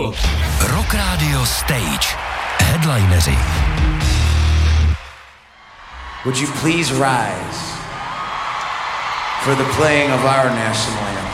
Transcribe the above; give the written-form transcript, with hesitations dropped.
Rock Radio Stage. Headlineři. Would you please rise for the playing of our national anthem?